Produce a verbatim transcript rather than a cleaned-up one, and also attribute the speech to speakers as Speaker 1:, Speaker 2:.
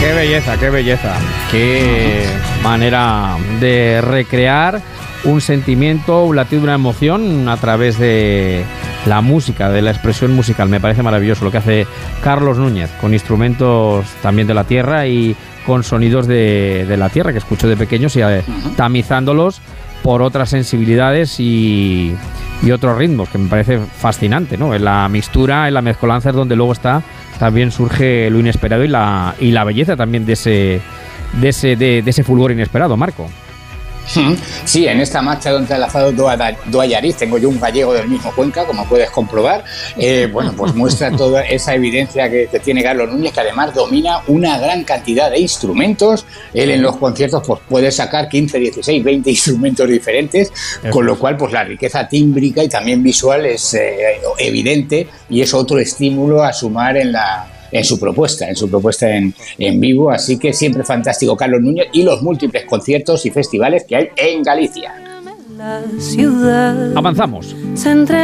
Speaker 1: Qué belleza, qué belleza. Qué manera de recrear un sentimiento, un latido, una emoción a través de la música, de la expresión musical. Me parece maravilloso lo que hace Carlos Núñez, con instrumentos también de la tierra y con sonidos de, de la tierra que escucho de pequeños y eh, tamizándolos por otras sensibilidades y, y otros ritmos, que me parece fascinante, ¿no? En la mixtura, en la mezcolanza es donde luego está, también surge lo inesperado y la, y la belleza también de ese, de ese, de, de ese fulgor inesperado, Marco.
Speaker 2: Sí, en esta marcha donde ha enlazado do Allariz, tengo yo un gallego del mismo Cuenca, como puedes comprobar. Eh, bueno, pues muestra toda esa evidencia que, que tiene Carlos Núñez, que además domina una gran cantidad de instrumentos. Él en los conciertos pues puede sacar quince, dieciséis, veinte instrumentos diferentes, con lo cual pues la riqueza tímbrica y también visual es eh, evidente, y es otro estímulo a sumar en la en su propuesta, en su propuesta en, en vivo. Así que siempre fantástico Carlos Núñez y los múltiples conciertos y festivales que hay en Galicia.
Speaker 1: Avanzamos.